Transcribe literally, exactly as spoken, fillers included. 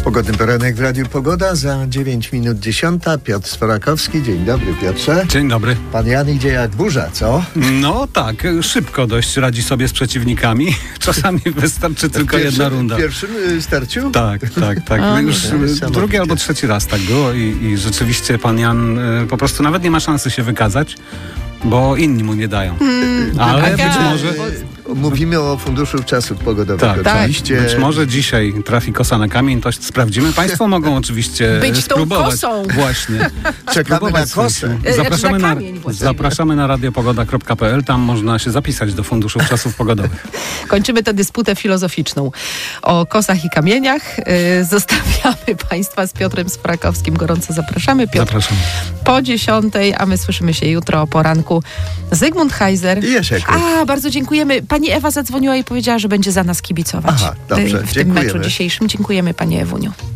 Pogodny poranek w Radiu Pogoda, za dziewięć minut dziesiąta. Piotr Sworakowski, dzień dobry, Piotrze. Dzień dobry. Pan Jan idzie jak burza, co? No tak, szybko dość radzi sobie z przeciwnikami. Czasami wystarczy tylko pierwszym, jedna runda. W pierwszym starciu? Tak, tak, tak. A, Już no, drugi albo trzeci raz tak było i, i rzeczywiście pan Jan y, po prostu nawet nie ma szansy się wykazać, bo inni mu nie dają. Hmm, Ale Aga, być może... Mówimy o Funduszu Czasów Pogodowych, tak, oczywiście. Tak. Być może dzisiaj trafi kosa na kamień, to sprawdzimy. Państwo mogą oczywiście być spróbować. Tą kosą. Właśnie. Czekamy na kosę. Zapraszamy na, na, na zapraszamy na radiopogoda kropka p l. Tam można się zapisać do Funduszu Czasów Pogodowych. Kończymy tę dysputę filozoficzną o kosach i kamieniach. Yy, zostawiamy Państwa z Piotrem Sworakowskim. Gorąco zapraszamy. Piotr Zapraszamy. Po dziesiątej, a my słyszymy się jutro o poranku. Zygmunt Heiser. I Jasiek. A, bardzo dziękujemy. Pani Ewa zadzwoniła i powiedziała, że będzie za nas kibicować. Aha, dobrze, w tym dziękujemy. meczu dzisiejszym. Dziękujemy, Pani Ewuniu.